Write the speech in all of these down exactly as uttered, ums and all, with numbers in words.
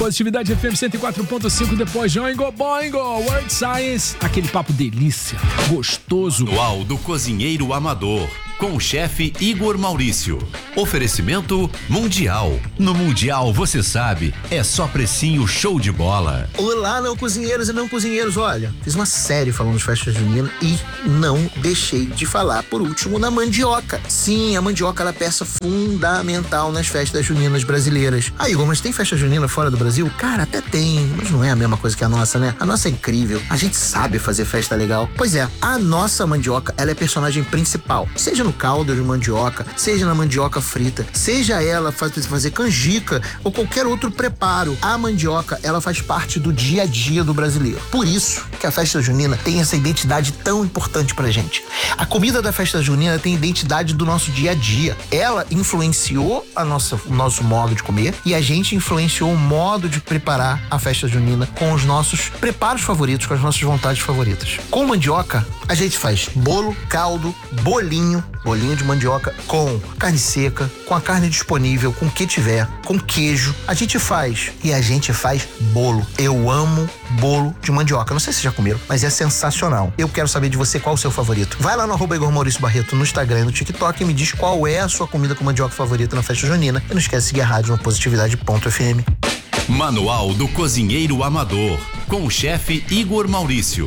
Positividade F M cento e quatro ponto cinco, depois Joingo Boingo, World Science, aquele papo delícia, gostoso. Manual do Cozinheiro Amador, com o chefe Igor Maurício. Oferecimento Mundial. No Mundial, você sabe, é só precinho show de bola. Olá, não cozinheiros e não cozinheiros. Olha, fiz uma série falando de festa junina e não deixei de falar, por último, na mandioca. Sim, a mandioca ela é peça fundamental nas festas juninas brasileiras. Ah, Igor, mas tem festa junina fora do Brasil? Cara, até tem, mas não é a mesma coisa que a nossa, né? A nossa é incrível. A gente sabe fazer festa legal. Pois é, a nossa mandioca, ela é personagem principal. Seja no caldo de mandioca, seja na mandioca frita, seja ela fazer, fazer canjica ou qualquer outro preparo, a mandioca, ela faz parte do dia a dia do brasileiro. Por isso que a festa junina tem essa identidade tão importante pra gente. A comida da festa junina tem identidade do nosso dia a dia. Ela influenciou a nossa, o nosso modo de comer e a gente influenciou o modo de preparar a festa junina com os nossos preparos favoritos, com as nossas vontades favoritas. Com mandioca, a gente faz bolo, caldo, bolinho, bolinho de mandioca com carne seca, com a carne disponível, com o que tiver, com queijo. A gente faz e a gente faz bolo. Eu amo bolo de mandioca. Não sei se vocês já comeram, mas é sensacional. Eu quero saber de você qual é o seu favorito. Vai lá no arroba Igor Maurício Barreto no Instagram e no TikTok e me diz qual é a sua comida com mandioca favorita na festa junina. E não esquece de seguir a rádio no positividade ponto F M. Manual do Cozinheiro Amador, com o chefe Igor Maurício.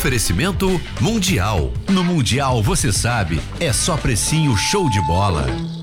Oferecimento Mundial. No Mundial, você sabe, é só precinho show de bola.